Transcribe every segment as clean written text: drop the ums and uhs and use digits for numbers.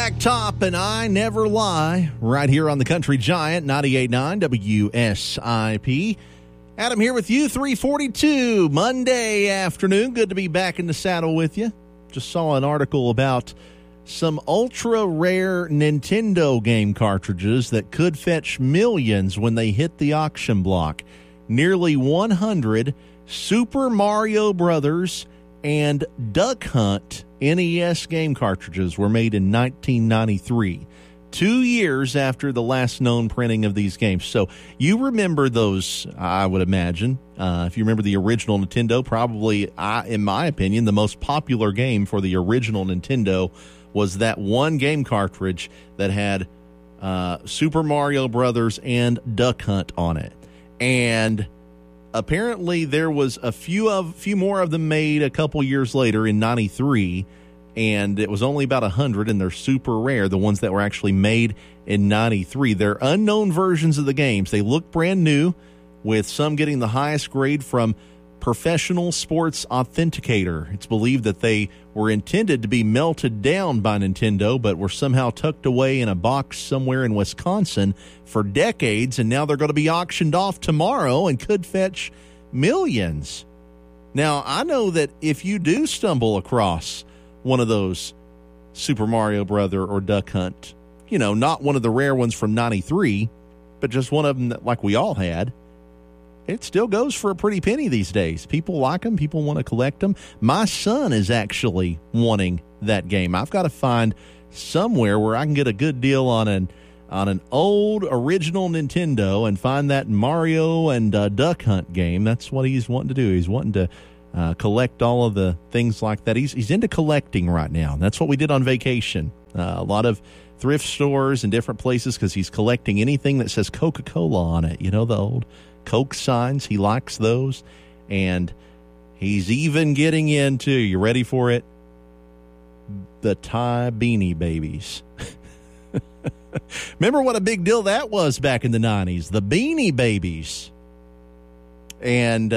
Blacktop and I Never Lie, right here on the Country Giant, 98.9 WSIP. Adam here with you, 3:42, Monday afternoon. Good to be back in the saddle with you. Just saw an article about some ultra-rare Nintendo game cartridges that could fetch millions when they hit the auction block. Nearly 100 Super Mario Brothers and Duck Hunt NES game cartridges were made in 1993, 2 years after the last known printing of these games. So you remember those, I would imagine. If you remember the original Nintendo, probably, in my opinion, the most popular game for the original Nintendo was that one game cartridge that had Super Mario Brothers and Duck Hunt on it. And apparently there was a few more of them made a couple years later in 93, and it was only about 100, and they're super rare, the ones that were actually made in 93. They're unknown versions of the games. They look brand new, with some getting the highest grade from Professional Sports Authenticator. It's believed that they were intended to be melted down by Nintendo, but were somehow tucked away in a box somewhere in Wisconsin for decades, and now they're going to be auctioned off tomorrow and could fetch millions. Now, I know that if you do stumble across one of those Super Mario Brother or Duck Hunt, you know, not one of the rare ones from 93, but just one of them that, like we all had, it still goes for a pretty penny these days. People like them. People want to collect them. My son is actually wanting that game. I've got to find somewhere where I can get a good deal on an old original Nintendo and find that Mario and Duck Hunt game. That's what he's wanting to do. He's wanting to collect all of the things like that. He's into collecting right now. That's what we did on vacation. A lot of thrift stores and different places because he's collecting anything that says Coca-Cola on it. You know, the old Coke signs. He likes those. And he's even getting into, you ready for it? The Ty Beanie Babies. Remember what a big deal that was back in the 90s? The Beanie Babies. And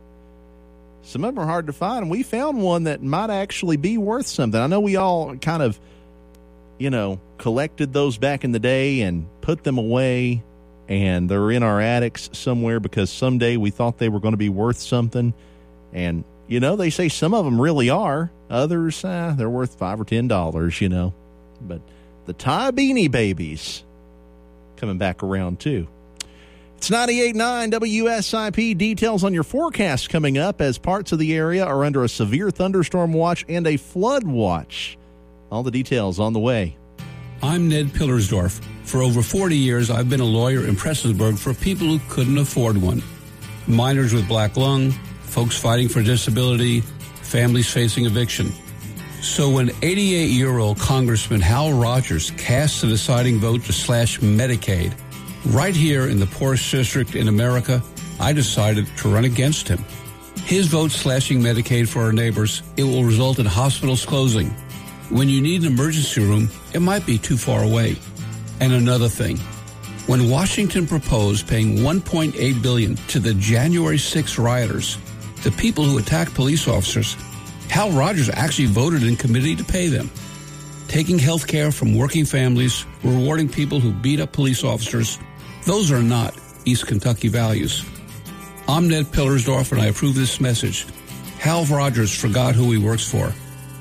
some of them are hard to find. And we found one that might actually be worth something. I know we all kind of, you know, collected those back in the day and put them away. And they're in our attics somewhere because someday we thought they were going to be worth something. And, you know, they say some of them really are. Others, they're worth $5 or $10, you know. But the Ty Beanie Babies coming back around, too. It's 98.9 WSIP. Details on your forecast coming up as parts of the area are under a severe thunderstorm watch and a flood watch. All the details on the way. I'm Ned Pillersdorf. For over 40 years, I've been a lawyer in Prestonsburg for people who couldn't afford one. Minors with black lung, folks fighting for disability, families facing eviction. So when 88-year-old Congressman Hal Rogers cast the deciding vote to slash Medicaid, right here in the poorest district in America, I decided to run against him. His vote slashing Medicaid for our neighbors, it will result in hospitals closing. When you need an emergency room, it might be too far away. And another thing, when Washington proposed paying $1.8 billion to the January 6 rioters, the people who attacked police officers, Hal Rogers actually voted in committee to pay them. Taking health care from working families, rewarding people who beat up police officers, those are not East Kentucky values. I'm Ned Pillersdorf, and I approve this message. Hal Rogers forgot who he works for.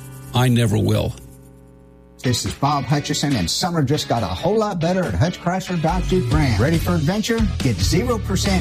I never will. This is Bob Hutchison, and summer just got a whole lot better at Hutch Chrysler Dodge Jeep Ram. Ready for adventure? Get 0%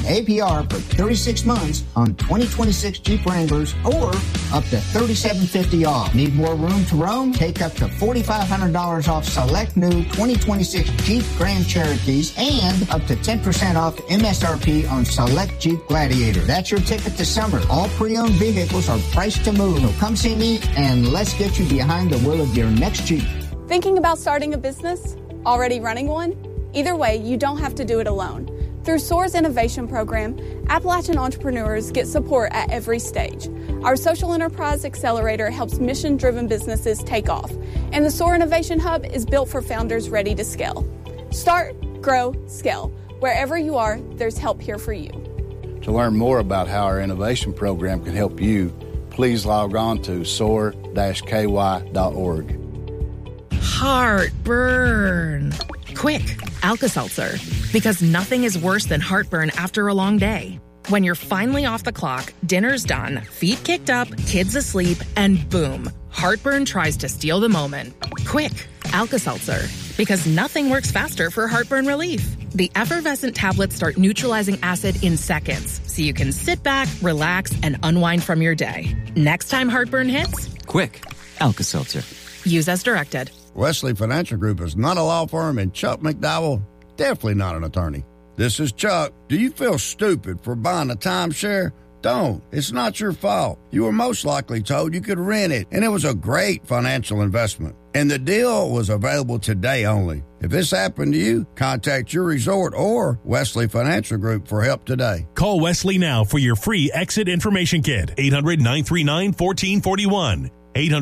APR for 36 months on 2026 Jeep Wranglers or up to $3,750 off. Need more room to roam? Take up to $4,500 off select new 2026 Jeep Grand Cherokees and up to 10% off MSRP on select Jeep Gladiator. That's your ticket to summer. All pre-owned vehicles are priced to move. So come see me and let's get you behind the wheel of your next Jeep. Thinking about starting a business? Already running one? Either way, you don't have to do it alone. Through SOAR's innovation program, Appalachian entrepreneurs get support at every stage. Our social enterprise accelerator helps mission-driven businesses take off, and the SOAR Innovation Hub is built for founders ready to scale. Start, grow, scale. Wherever you are, there's help here for you. To learn more about how our innovation program can help you, please log on to soar-ky.org. Heartburn. Quick, Alka-Seltzer. Because nothing is worse than heartburn after a long day. When you're finally off the clock, dinner's done, feet kicked up, kids asleep, and boom, heartburn tries to steal the moment. Quick, Alka-Seltzer. Because nothing works faster for heartburn relief. The effervescent tablets start neutralizing acid in seconds, so you can sit back, relax, and unwind from your day. Next time heartburn hits, quick, Alka-Seltzer. Use as directed. Wesley Financial Group is not a law firm, and Chuck McDowell, definitely not an attorney. This is Chuck. Do you feel stupid for buying a timeshare? Don't. It's not your fault. You were most likely told you could rent it, and it was a great financial investment. And the deal was available today only. If this happened to you, contact your resort or Wesley Financial Group for help today. Call Wesley now for your free exit information kit. 800-939-1441.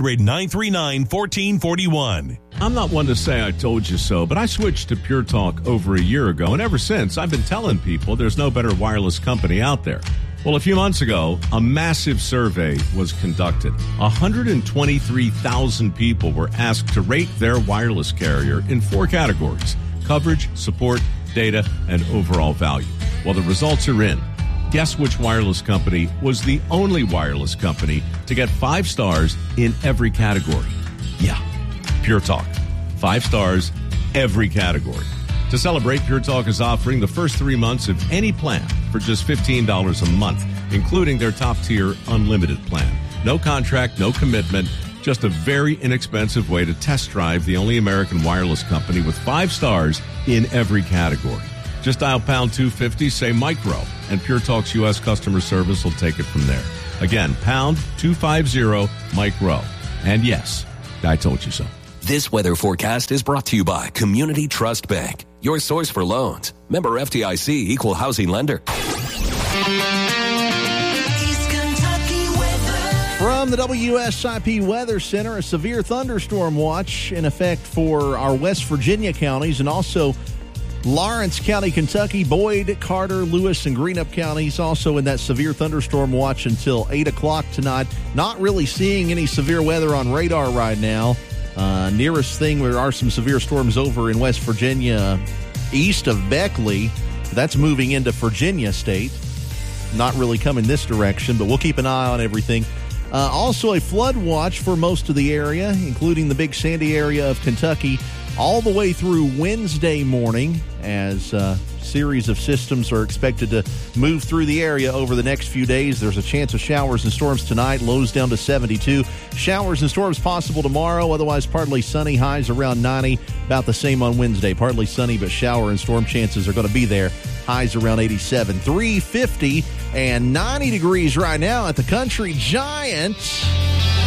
800-939-1441. I'm not one to say I told you so, but I switched to Pure Talk over a year ago, and ever since, I've been telling people there's no better wireless company out there. Well, a few months ago, a massive survey was conducted. 123,000 people were asked to rate their wireless carrier in 4 categories: coverage, support, data, and overall value. Well, the results are in. Guess which wireless company was the only wireless company to get 5 stars in every category? Yeah, Pure Talk. 5 stars, every category. To celebrate, Pure Talk is offering the first 3 months of any plan for just $15 a month, including their top-tier unlimited plan. No contract, no commitment, just a very inexpensive way to test drive the only American wireless company with 5 stars in every category. Just dial pound 250, say micro, and Pure Talk's U.S. customer service will take it from there. Again, pound 250 micro. And yes, I told you so. This weather forecast is brought to you by Community Trust Bank, your source for loans. Member FDIC, equal housing lender. From the WSIP Weather Center, a severe thunderstorm watch in effect for our West Virginia counties and also Lawrence County, Kentucky, Boyd, Carter, Lewis, and Greenup counties also in that severe thunderstorm watch until 8 o'clock tonight. Not really seeing any severe weather on radar right now. Nearest thing, there are some severe storms over in West Virginia east of Beckley. That's moving into Virginia State. Not really coming this direction, but we'll keep an eye on everything. Also a flood watch for most of the area, including the Big Sandy area of Kentucky, all the way through Wednesday morning, as a series of systems are expected to move through the area over the next few days. There's a chance of showers and storms tonight, lows down to 72. Showers and storms possible tomorrow, otherwise partly sunny, highs around 90. About the same on Wednesday, partly sunny, but shower and storm chances are going to be there. Highs around 87. 350 and 90 degrees right now at the Country Giant.